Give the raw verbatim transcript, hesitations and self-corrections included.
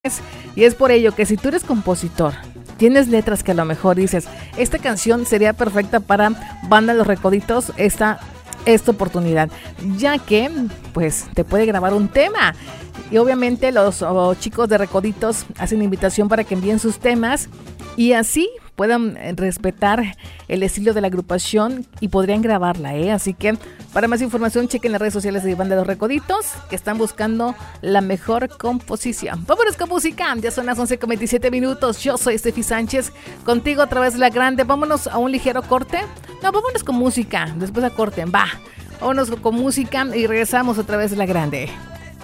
Y es por ello que si tú eres compositor, tienes letras que a lo mejor dices, esta canción sería perfecta para Banda Los Recoditos, esta, esta oportunidad, ya que pues te puede grabar un tema. Y obviamente los oh, chicos de Recoditos hacen invitación para que envíen sus temas y así puedan respetar el estilo de la agrupación y podrían grabarla, ¿eh? Así que para más información chequen las redes sociales de Banda Los Recoditos, que están buscando la mejor composición. Vámonos con música, ya son las once con veintisiete minutos. Yo soy Estefi Sánchez, contigo a través de La Grande. Vámonos a un ligero corte. No, vámonos con música, después a corte, va. Vámonos con música y regresamos a través de La Grande.